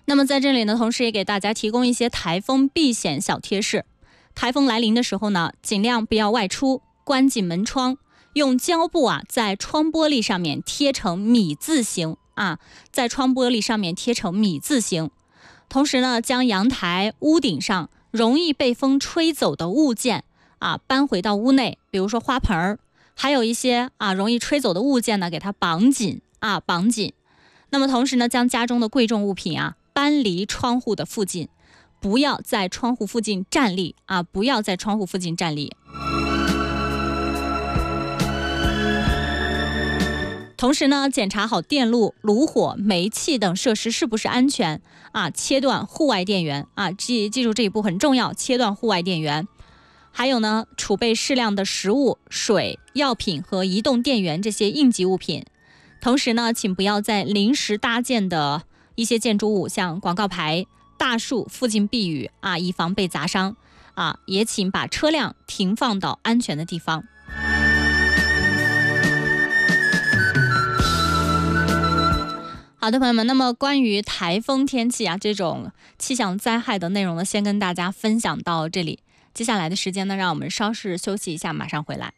那么在这里呢，同时也给大家提供一些台风避险小贴士。台风来临的时候呢，尽量不要外出，关紧门窗，用胶布在窗玻璃上面贴成米字形在窗玻璃上面贴成米字形。同时呢，将阳台、屋顶上容易被风吹走的物件搬回到屋内，比如说花盆还有一些容易吹走的物件呢，给它绑紧。那么同时呢，将家中的贵重物品搬离窗户的附近，不要在窗户附近站立不要在窗户附近站立。同时呢，检查好电路、炉火、煤气等设施是不是安全切断户外电源记住这一步很重要，切断户外电源。还有呢，储备适量的食物、水、药品和移动电源这些应急物品。同时呢，请不要在临时搭建的一些建筑物，像广告牌、大树附近避雨以防被砸伤也请把车辆停放到安全的地方。好的，朋友们，那么关于台风天气这种气象灾害的内容呢，先跟大家分享到这里。接下来的时间呢，让我们稍事休息一下，马上回来。